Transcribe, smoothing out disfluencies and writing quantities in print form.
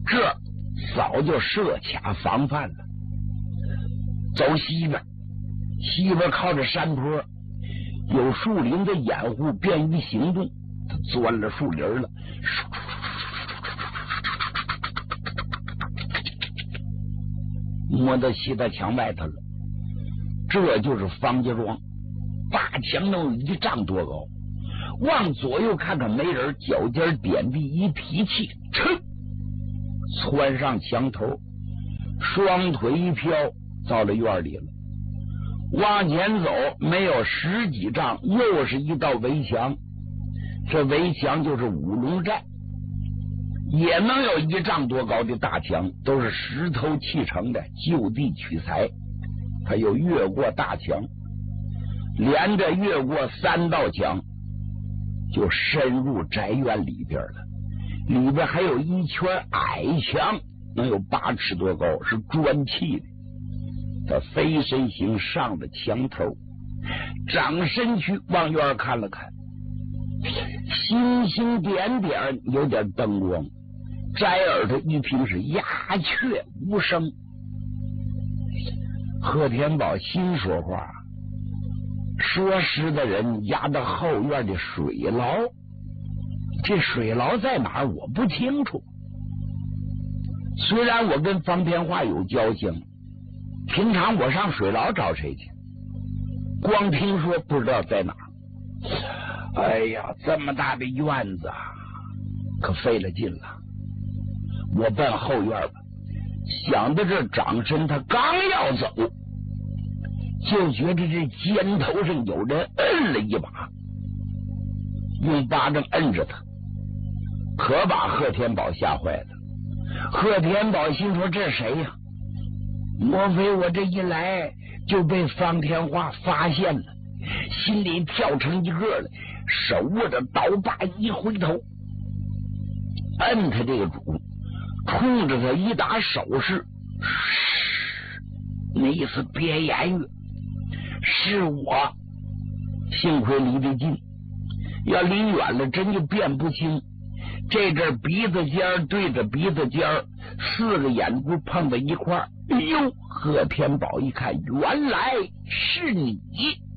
这早就设卡防范了。走西边，西边靠着山坡，有树林的掩护，便于行动。他钻了树林了，摸到西大墙外头了。这就是方家庄，大墙能有1丈多高。往左右看看没人，脚尖点地一提气，噌，窜上墙头，双腿一飘，到了院里了。往前走没有10几丈，又是一道围墙。这围墙就是五龙寨，也能有1丈多高的大墙，都是石头砌成的，就地取材。他又越过大墙，连着越过3道墙，就深入宅院里边了。里边还有一圈矮墙，能有8尺多高，是砖砌的。他飞身行上了墙头，长身躯往院看了看，星星点点，有点灯光。摘耳朵一听是鸦雀无声。贺天宝心说话，说诗的人压到后院的水牢，这水牢在哪儿我不清楚。虽然我跟方天化有交情，平常我上水牢找谁去？光听说不知道在哪儿。哎呀，这么大的院子啊，可费了劲了。我奔后院吧，想到这长身，他刚要走，就觉得这肩头上有人摁了一把，用巴掌摁着他，可把贺天宝吓坏了。贺天宝心说：这谁呀？莫非我这一来就被方天化发现了？心里跳成一个了，手握着刀把一回头，摁他这个主，冲着他一打手势，那意思别言语，是我。幸亏离得近，要离远了真就辨不清。这阵鼻子尖对着鼻子尖，4个眼珠碰在一块儿。哎呦，贺天宝一看，原来是你。